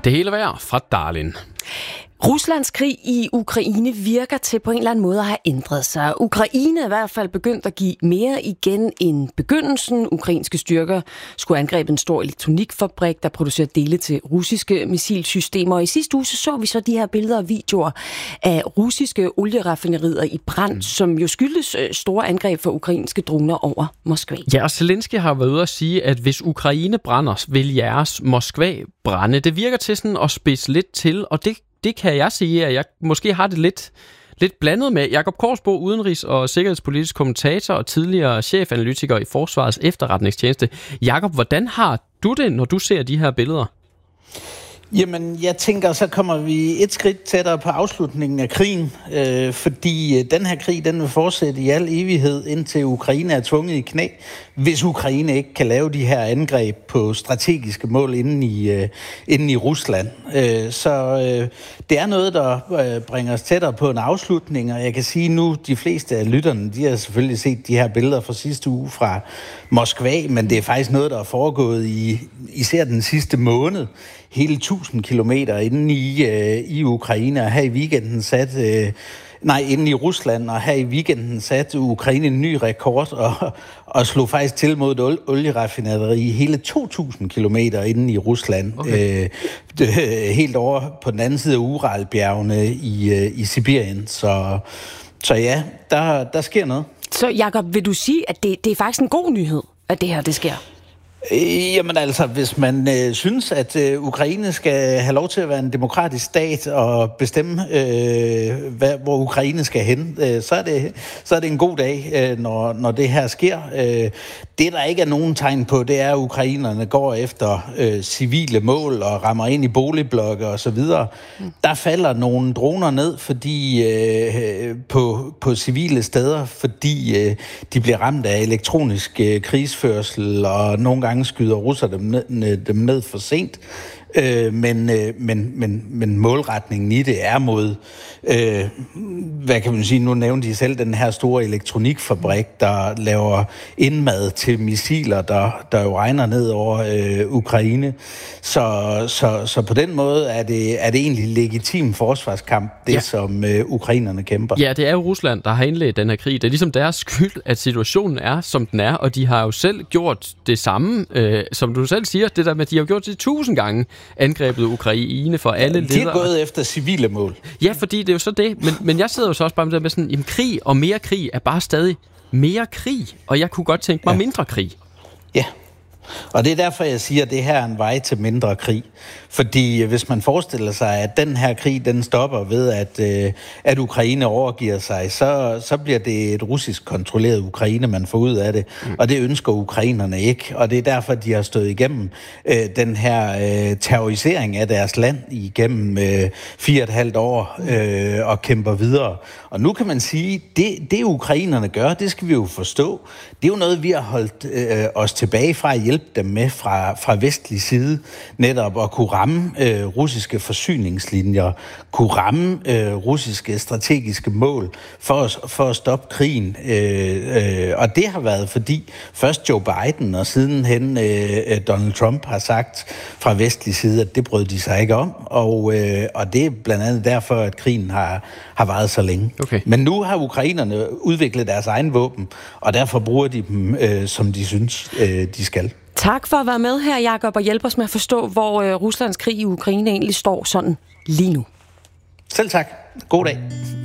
Det hele vejr fra Darlin. Ruslands krig i Ukraine virker til på en eller anden måde at have ændret sig. Ukraine er i hvert fald begyndt at give mere igen end begyndelsen. Ukrainske styrker skulle angribe en stor elektronikfabrik, der producerer dele til russiske missilsystemer. Og i sidste uge så vi så de her billeder og videoer af russiske olieraffinerier i brand, som jo skyldes store angreb for ukrainske droner over Moskva. Ja, og Zelensky har været ude at sige, at hvis Ukraine brænder, vil jeres Moskva brænde. Det virker til sådan at spidse lidt til, og det kan jeg sige, at jeg måske har det lidt blandet med. Jakob Korsbo, udenrigs- og sikkerhedspolitisk kommentator og tidligere chefanalytiker i Forsvarets efterretningstjeneste. Jakob, hvordan har du det, når du ser de her billeder? Jamen, jeg tænker, så kommer vi et skridt tættere på afslutningen af krigen, fordi den her krig, den vil fortsætte i al evighed, indtil Ukraine er tvunget i knæ, hvis Ukraine ikke kan lave de her angreb på strategiske mål inde i Rusland. Så det er noget, der bringer os tættere på en afslutning, og jeg kan sige nu, de fleste af lytterne, de har selvfølgelig set de her billeder fra sidste uge fra Moskva, men det er faktisk noget, der er foregået i især den sidste måned, hele 1000 kilometer inde i Ukraine, og her i weekenden inde i Rusland, og her i weekenden satte Ukraine en ny rekord og slog faktisk til mod et olieraffinaderi hele 2000 kilometer inde i Rusland. Okay. Helt over på den anden side af Uralbjergene i Sibirien. Så ja, der sker noget. Så Jakob, vil du sige, at det er faktisk en god nyhed, at det her det sker? Jamen altså, hvis man synes, at Ukraine skal have lov til at være en demokratisk stat og bestemme, hvor Ukraine skal hen, så er det en god dag, når det her sker. Det, der ikke er nogen tegn på, det er, at ukrainerne går efter civile mål og rammer ind i boligblokke og så videre. Der falder nogle droner ned, fordi på civile steder, fordi de bliver ramt af elektronisk krigsførsel, og nogle gange skyder russer dem ned for sent. Men målretningen i det er mod, hvad kan man sige, nu nævnte de selv den her store elektronikfabrik, der laver indmad til missiler, der jo regner ned over Ukraine. Så på den måde er det egentlig legitim forsvarskamp, som ukrainerne kæmper. Ja, det er jo Rusland, der har indledt den her krig. Det er ligesom deres skyld, at situationen er, som den er, og de har jo selv gjort det samme, som du selv siger, det der med, at de har gjort det 1000 gange, angrebet Ukraine for alle ledere. De er gået efter civile mål. Ja, fordi det er jo så det. Men jeg sidder jo så også bare med sådan, jamen krig og mere krig er bare stadig mere krig. Og jeg kunne godt tænke mig mindre krig. Ja. Og det er derfor, jeg siger, at det her er en vej til mindre krig. Fordi hvis man forestiller sig, at den her krig, den stopper ved, at Ukraine overgiver sig, så bliver det et russisk kontrolleret Ukraine, man får ud af det. Og det ønsker ukrainerne ikke. Og det er derfor, de har stået igennem den her terrorisering af deres land igennem 4,5 år og kæmper videre. Og nu kan man sige, det ukrainerne gør, det skal vi jo forstå. Det er jo noget, vi har holdt os tilbage fra at hjælpe dem med fra vestlig side, netop at kunne ramme russiske kunne ramme russiske strategiske mål for at stoppe krigen. Og det har været fordi først Joe Biden og sidenhen Donald Trump har sagt fra vestlig side, at det brød de sig ikke om. Og det er blandt andet derfor, at krigen har varet så længe. Okay. Men nu har ukrainerne udviklet deres egen våben, og derfor bruger de dem, som de synes, de skal. Tak for at være med her, Jakob, og hjælpe os med at forstå, hvor Ruslands krig i Ukraine egentlig står sådan lige nu. Selv tak. God dag.